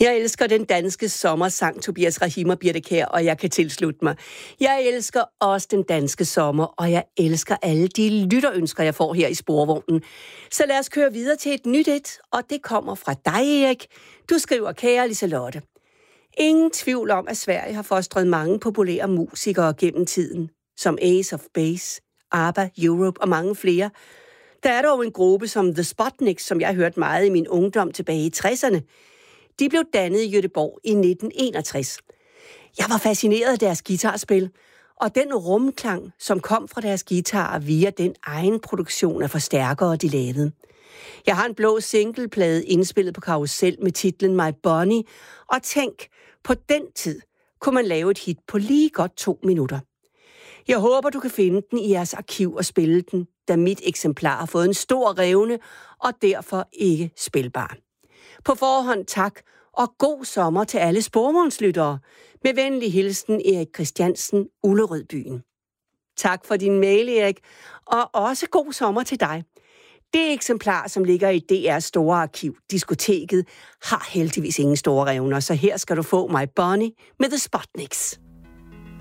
Jeg elsker den danske sommersang, Tobias Rahim og Birthe Kjær, og jeg kan tilslutte mig. Jeg elsker også den danske sommer, og jeg elsker alle de lytterønsker, jeg får her i Sporvognen. Så lad os køre videre til et nyt et, og det kommer fra dig, Erik. Du skriver, kære Liselotte. Ingen tvivl om, at Sverige har fostret mange populære musikere gennem tiden, som Ace of Base, ABBA, Europe og mange flere. Der er dog en gruppe som The Sputniks, som jeg hørte meget i min ungdom tilbage i 60'erne. De blev dannet i Göteborg i 1961. Jeg var fascineret af deres guitarspil, og den rumklang, som kom fra deres guitarer via den egen produktion af forstærkere, de lavede. Jeg har en blå singleplade indspillet på karusel med titlen My Bonnie, og tænk, på den tid kunne man lave et hit på lige godt 2 minutter. Jeg håber, du kan finde den i jeres arkiv og spille den, da mit eksemplar har fået en stor revne og derfor ikke spilbar. På forhånd tak, og god sommer til alle sporvognslyttere. Med venlig hilsen, Erik Christiansen, Ullerødbyen. Tak for din mail, Erik, og også god sommer til dig. Det eksemplar, som ligger i DR's store arkiv, Diskoteket, har heldigvis ingen store revner, så her skal du få My Bonnie med The Sputniks.